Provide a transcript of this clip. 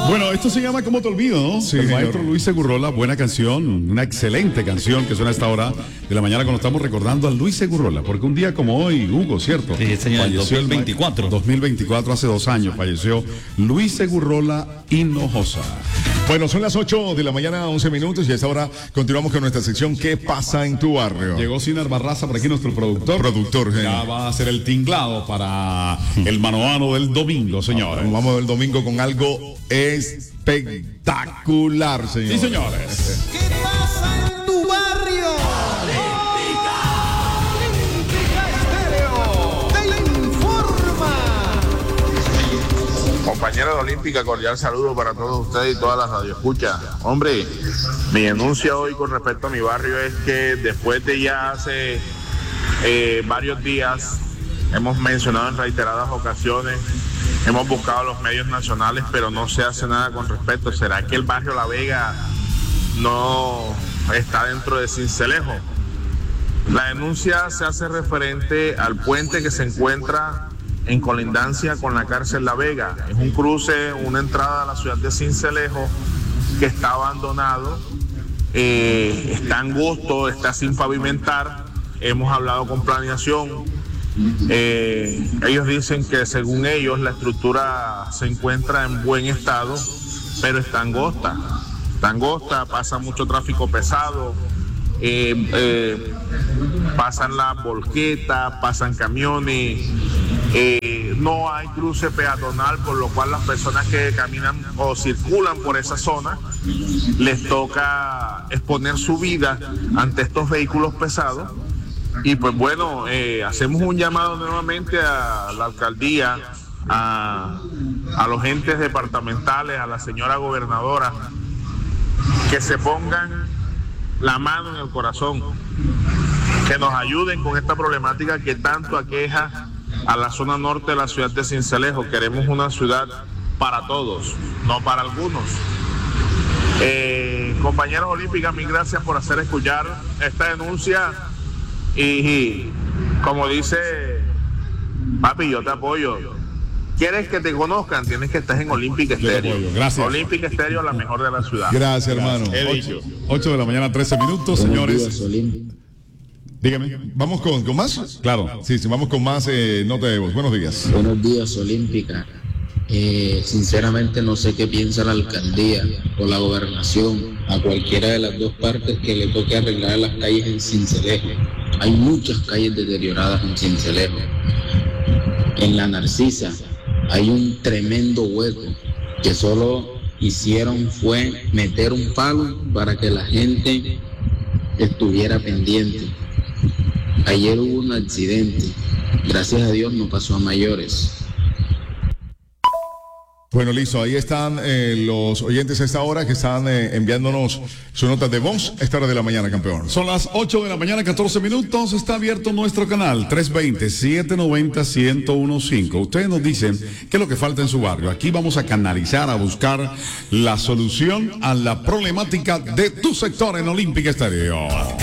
Bueno, esto se llama ¿Cómo te olvido?, ¿no? Sí, el señor. maestro Luis Segurrola, buena canción, una excelente canción que suena a esta hora de la mañana cuando estamos recordando a Luis Segurrola, porque un día como hoy, Hugo, ¿cierto? Sí, señor, Falleció 2024. 2024, hace 2 años, falleció Luis Segurrola Hinojosa. Bueno, son las 8 de la mañana, 11 minutos, y a esta hora continuamos con nuestra sección ¿Qué pasa en tu barrio? Llegó Sinar Barraza por aquí, nuestro productor. Sí. Ya va a hacer el tinglado para el mano a mano del domingo, señores. Vamos el domingo con algo espectacular, señores. Sí, señores. ¿Qué pasa en tu barrio? Olímpica Estéreo te informa. Compañeros de Olímpica, cordial saludo para todos ustedes y todas las radioescuchas. Hombre, mi denuncia hoy con respecto a mi barrio es que después de ya hace varios días, hemos mencionado en reiteradas ocasiones, hemos buscado los medios nacionales, pero no se hace nada con respecto. ¿Será que el barrio La Vega no está dentro de Sincelejo? La denuncia se hace referente al puente que se encuentra en colindancia con la cárcel La Vega. Es un cruce, una entrada a la ciudad de Sincelejo que está abandonado, está angosto, está sin pavimentar. Hemos hablado con planeación. Ellos dicen que según ellos la estructura se encuentra en buen estado, pero está angosta, pasa mucho tráfico pesado, pasan las volquetas, pasan camiones, no hay cruce peatonal, por lo cual las personas que caminan o circulan por esa zona les toca exponer su vida ante estos vehículos pesados. Y pues bueno, hacemos un llamado nuevamente a la alcaldía, a los entes departamentales, a la señora gobernadora, que se pongan la mano en el corazón, que nos ayuden con esta problemática que tanto aqueja a la zona norte de la ciudad de Sincelejo. Queremos una ciudad para todos, no para algunos. Compañeros olímpicas, mil gracias por hacer escuchar esta denuncia. Y como dice papi, yo te apoyo. ¿Quieres que te conozcan? Tienes que estar en Olímpica Estéreo. Gracias. Olímpica Estéreo, la mejor de la ciudad. Gracias, hermano. He dicho. 8 de la mañana, 13 minutos, señores. Dígame. ¿Vamos con más? Claro. Sí, vamos con más nota de voz. Buenos días. Buenos días, Olímpica. Sinceramente no sé qué piensa la alcaldía o la gobernación a cualquiera de las dos partes que le toque arreglar las calles en Sincelejo. Hay muchas calles deterioradas en Sincelejo. En la Narcisa hay un tremendo hueco que solo hicieron fue meter un palo para que la gente estuviera pendiente. Ayer hubo un accidente, gracias a Dios no pasó a mayores. Bueno, listo, ahí están los oyentes a esta hora que están enviándonos sus notas de voz a esta hora de la mañana, campeón. Son las 8 de la mañana, 14 minutos. Está abierto nuestro canal 320-790-1015. Ustedes nos dicen qué es lo que falta en su barrio. Aquí vamos a canalizar, a buscar la solución a la problemática de tu sector en Olímpica Estéreo.